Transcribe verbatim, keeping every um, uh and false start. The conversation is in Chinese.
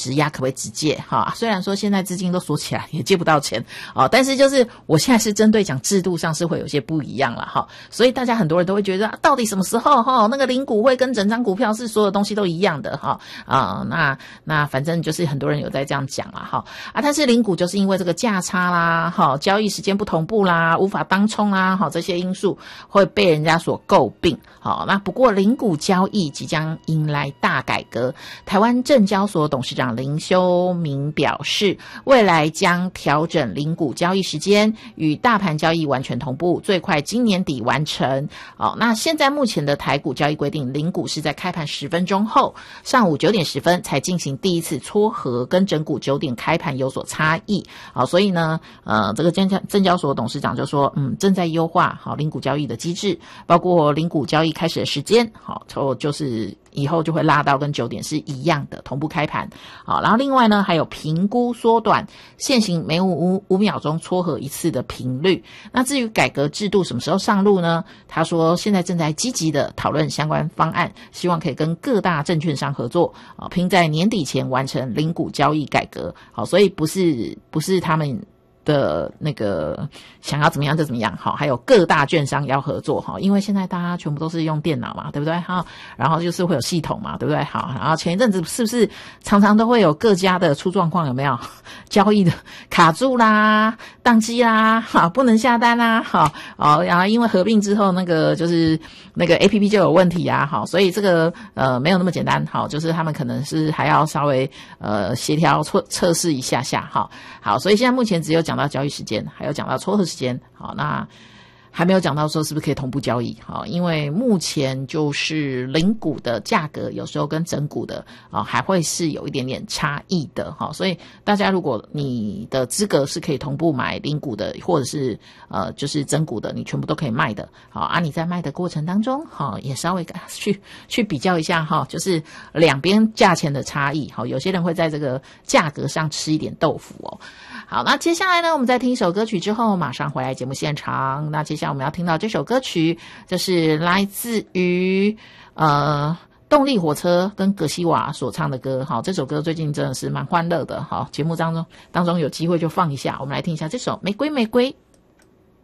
质押，可不可以直借哈？虽然说现在资金都锁起来，也借不到钱哦，但是就是我现在是针对讲制度上是会有些不一样了哈，所以大家很多人都会觉得、啊、到底什么时候哈那个零股会跟整张股票是所有东西都一样的哈啊、呃、那那反正就是很多人有在这样讲啦哈啊，但是零股就是因为这个价差啦哈，交易时间不同步啦，无法当冲啦哈，这些因素会被人家所诟病。好，那不过零股交易即将迎来大改革，台湾证交所董事长林修明表示，未来将调整零股交易时间，与大盘交易完全同步，最快今年底完成。好，那现在目前的台股交易规定，零股是在开盘十分钟后，上午九点十分才进行第一次撮合，跟整股九点开盘有所差异。好，所以呢，呃，这个证交证交所董事长就说，嗯，正在优化好零股交易的机制，包括零股交易开始的时间，好，后就是以后就会拉到跟九点是一样的同步开盘。好，然后另外呢，还有评估缩短现行每五五秒钟撮合一次的频率。那至于改革制度什么时候上路呢？他说现在正在积极的讨论相关方案，希望可以跟各大证券商合作，啊，并在年底前完成零股交易改革。好，所以不是不是他们的那个想要怎么样就怎么样，好，还有各大券商要合作哈，因为现在大家全部都是用电脑嘛，对不对哈？然后就是会有系统嘛，对不对？好，然后前一阵子是不是常常都会有各家的出状况，有没有？交易的卡住啦、宕机啦，好，不能下单啦，好，哦，然后因为合并之后那个就是那个 A P P 就有问题啊，好，所以这个呃没有那么简单，好，就是他们可能是还要稍微呃协调测测试一下下，好，好，所以现在目前只有讲到交易时间，还有讲到撮合时间，好，那还没有讲到说是不是可以同步交易，好，因为目前就是零股的价格有时候跟整股的啊还会是有一点点差异的，好，所以大家如果你的资格是可以同步买零股的，或者是呃就是整股的，你全部都可以卖的，好啊，你在卖的过程当中，好也稍微去去比较一下哈，就是两边价钱的差异，好，有些人会在这个价格上吃一点豆腐哦。好，那接下来呢，我们在听一首歌曲之后，马上回来节目现场。那接下来我们要听到这首歌曲，这是来自于呃动力火车跟葛西瓦所唱的歌。好，这首歌最近真的是蛮欢乐的。好，节目当中当中有机会就放一下，我们来听一下这首《玫瑰玫瑰》。